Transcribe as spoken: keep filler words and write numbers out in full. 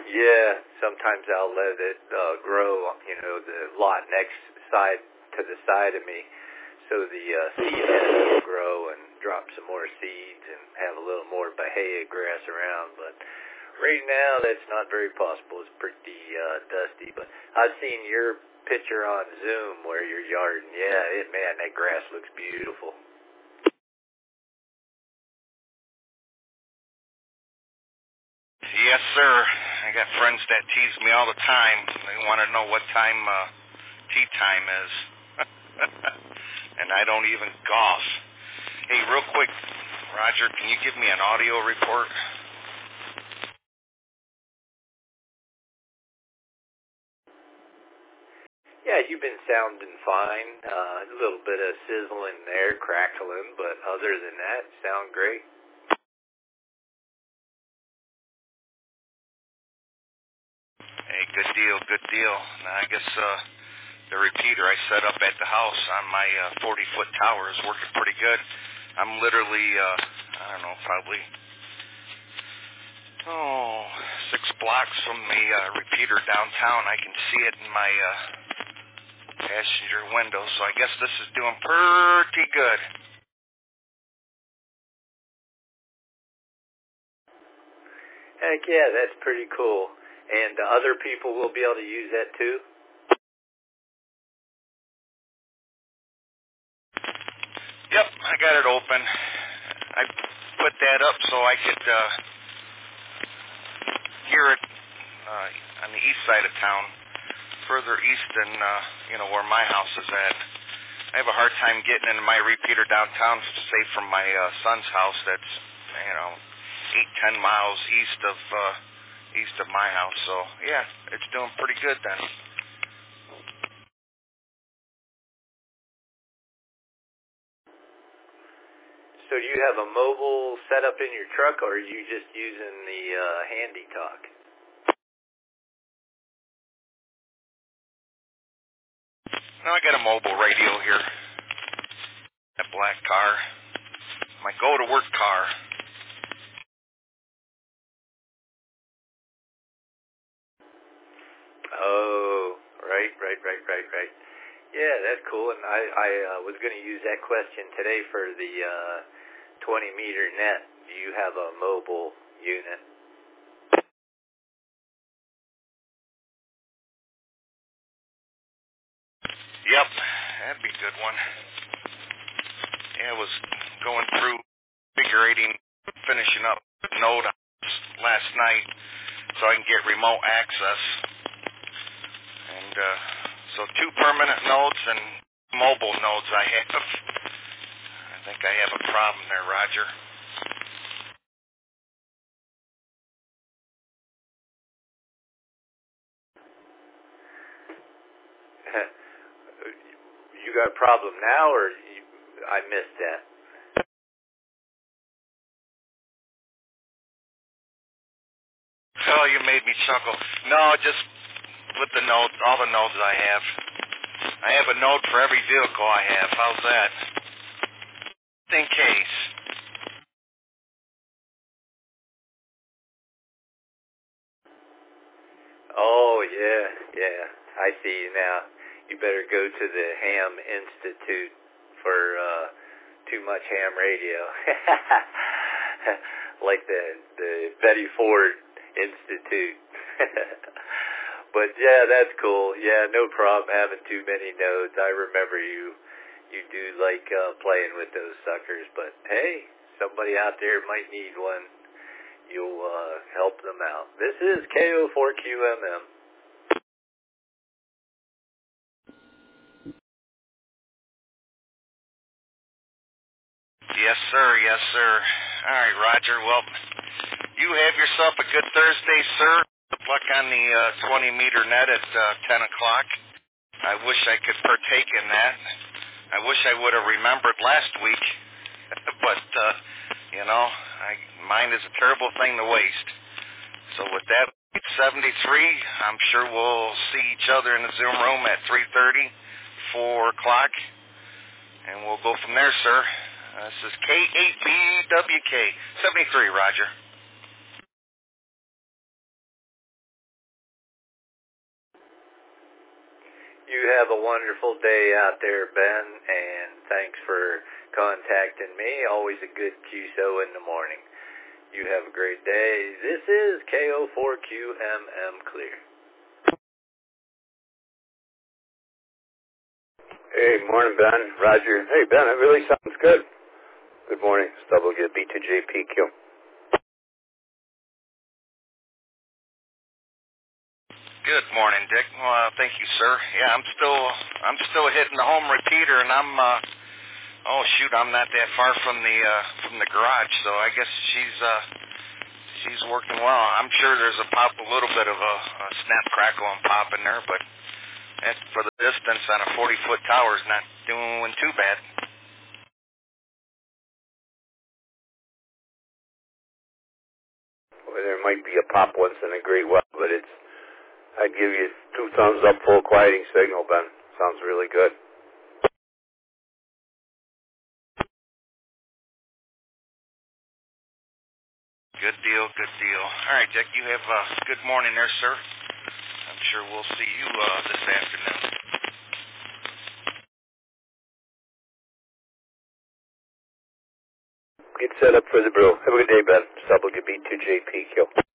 Yeah, sometimes I'll let it uh, grow, you know, the lot next side to the side of me, so the uh, seed heads will grow and drop some more seeds and have a little more bahia grass around. But right now, that's not very possible. It's pretty uh, dusty. But I've seen your picture on Zoom where your yard, and yeah, it, man, that grass looks beautiful. Yes, sir. I got friends that tease me all the time. They want to know what time uh, tea time is. And I don't even golf. Hey, real quick, Roger, can you give me an audio report? Yeah, you've been sounding fine. Uh, a little bit of sizzling there, crackling, but other than that, sound great. Hey, good deal, good deal. Now, I guess uh, the repeater I set up at the house on my forty-foot uh, tower is working pretty good. I'm literally, uh, I don't know, probably, oh, six blocks from the uh, repeater downtown. I can see it in my uh, passenger window, so I guess this is doing pretty good. Heck yeah, that's pretty cool. And uh, other people will be able to use that too? Yep, I got it open. I put that up so I could uh, hear it uh, on the east side of town, further east than, uh, you know, where my house is at. I have a hard time getting into my repeater downtown, say from my uh, son's house that's, you know, eight, ten miles east of uh, east of my house. So, yeah, it's doing pretty good then. So do you have a mobile set up in your truck, or are you just using the uh, Handy Talk? No, I got a mobile radio here. That black car. My go-to-work car. Oh, right, right, right, right, right. Yeah, that's cool. And I, I uh, was going to use that question today for the uh, twenty meter net. Do you have a mobile unit? Yep, that'd be a good one. Yeah, I was going through figuring, finishing up node last night so I can get remote access. And uh, so two permanent nodes and mobile nodes I have. I think I have a problem there, Roger. You got a problem now, or you, I missed that? Oh, you made me chuckle. No, just with the nodes, all the nodes I have. I have a node for every vehicle I have. How's that? Just in case. Oh, yeah, yeah. I see you now. You better go to the Ham Institute for uh, Too Much Ham Radio. Like the, the Betty Ford Institute. But yeah, that's cool. Yeah, no problem having too many nodes. I remember you you do like uh, playing with those suckers, but hey, somebody out there might need one. You'll uh, help them out. This is K O four Q M M. Yes, sir. Yes, sir. All right, Roger. Well, you have yourself a good Thursday, sir. Good luck on the uh, twenty meter net at uh, ten o'clock. I wish I could partake in that. I wish I would have remembered last week. But, uh, you know, I, mine is a terrible thing to waste. So with that, seventy-three, I'm sure we'll see each other in the Zoom room at three thirty, four o'clock, and we'll go from there, sir. Uh, this is K eight B W K, seventy-three, Roger. You have a wonderful day out there, Ben, and thanks for contacting me. Always a good Q S O in the morning. You have a great day. This is K O four Q M M Clear. Hey, morning, Ben. Roger. Hey, Ben, it really sounds good. Good morning. It's W B two J P Q. Good morning, Dick. Well, uh, thank you, sir. Yeah, I'm still I'm still hitting the home repeater, and I'm uh, oh shoot, I'm not that far from the uh, from the garage, so I guess she's uh, she's working well. I'm sure there's a pop, a little bit of a, a snap, crackle, and pop in there, but that, for the distance on a forty foot tower is not doing too bad. Well, there might be a pop once in a great while, but it's I'd give you two thumbs up, full quieting signal, Ben. Sounds really good. Good deal, good deal. All right, Dick, you have a uh, good morning there, sir. I'm sure we'll see you uh, this afternoon. Get set up for the brew. Have a good day, Ben. W B two J P Q.